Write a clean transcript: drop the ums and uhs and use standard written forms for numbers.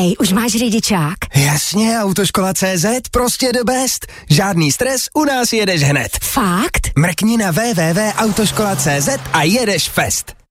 Hej, už máš řidičák? Jasně, Autoškola.cz, prostě the best. Žádný stres, u nás jedeš hned. Fakt? Mrkni na www.autoškola.cz a jedeš fest.